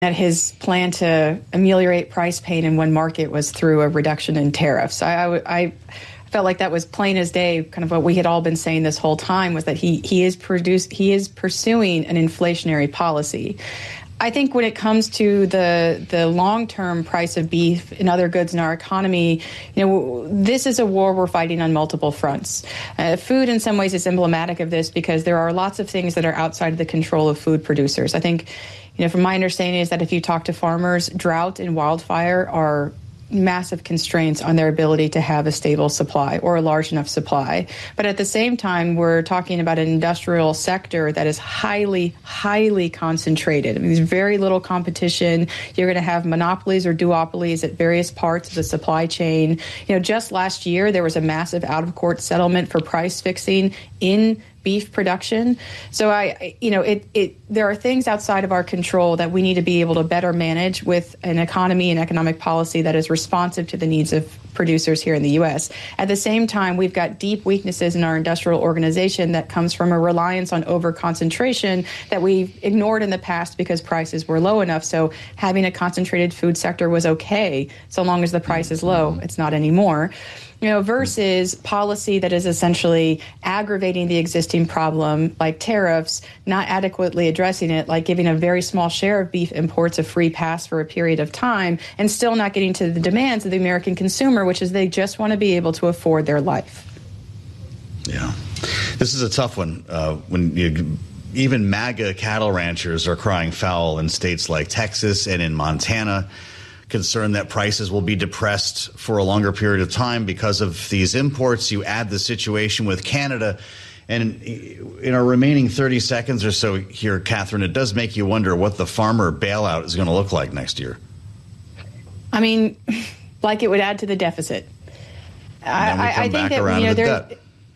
that his plan to ameliorate price pain in one market was through a reduction in tariffs. I felt like that was plain as day. Kind of what we had all been saying this whole time was that he is pursuing an inflationary policy. I think when it comes to the long-term price of beef and other goods in our economy, this is a war we're fighting on multiple fronts. Food, in some ways, is emblematic of this because there are lots of things that are outside of the control of food producers. I think, from my understanding, is that if you talk to farmers, drought and wildfire are massive constraints on their ability to have a stable supply or a large enough supply. But at the same time, we're talking about an industrial sector that is highly, highly concentrated. I mean, there's very little competition. You're going to have monopolies or duopolies at various parts of the supply chain. Just last year, there was a massive out-of-court settlement for price fixing in beef production. So there are things outside of our control that we need to be able to better manage with an economy and economic policy that is responsive to the needs of producers here in the U.S. At the same time, we've got deep weaknesses in our industrial organization that comes from a reliance on over-concentration that we've ignored in the past because prices were low enough. So having a concentrated food sector was okay so long as the price is low. It's not anymore. Versus policy that is essentially aggravating the existing problem, like tariffs, not adequately addressing it, like giving a very small share of beef imports a free pass for a period of time, and still not getting to the demands of the American consumer, which is they just want to be able to afford their life. Yeah. This is a tough one. Even MAGA cattle ranchers are crying foul in states like Texas and in Montana, concerned that prices will be depressed for a longer period of time because of these imports. You add the situation with Canada, and in our remaining 30 seconds or so here, Catherine, it does make you wonder what the farmer bailout is going to look like next year. I mean, like it would add to the deficit. I think that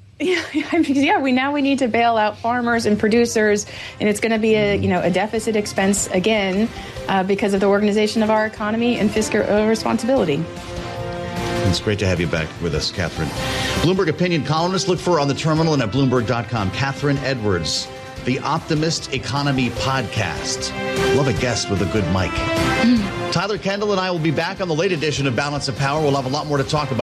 we need to bail out farmers and producers, and it's going to be a deficit expense again because of the organization of our economy and fiscal responsibility. It's great to have you back with us, Catherine. Bloomberg opinion columnist. Look for her on the terminal and at Bloomberg.com. Catherine Edwards, the Optimist Economy Podcast. Love a guest with a good mic. Tyler Kendall and I will be back on the late edition of Balance of Power. We'll have a lot more to talk about.